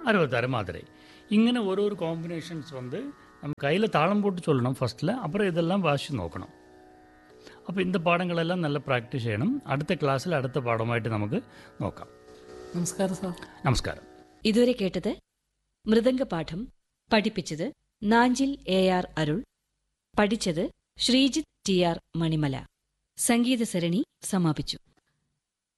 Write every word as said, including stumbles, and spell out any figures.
அறுபத்தாறு மாதிரி. இங்கே ஒரு ஒரு காம்பினேஷன்ஸ் வந்து நம்ம கையில் தாளம் போட்டு சொல்லணும் ஃபஸ்ட்டில், அப்புறம் இதெல்லாம் வாசித்து நோக்கணும். அப்போ இந்த പാഠങ്ങളെല്ലാം നല്ല പ്രാക്ടീസ് ചെയ്യണം. അടുത്ത ക്ലാസ്സിൽ അടുത്ത പാഠമായിട്ട് നമുക്ക് നോക്കാം. നമസ്കാരം സാർ. നമസ്കാരം. ഇതുവരെ കേട്ടത് മൃദംഗപാഠം. പഠിപ്പിച്ചത് നാഞ്ചിൽ എ ആർ അരുൾ. പഠിച്ചത് ശ്രീജിത്ത് ടി ആർ മണിമല. സംഗീത സരണി സമാപിച്ചു.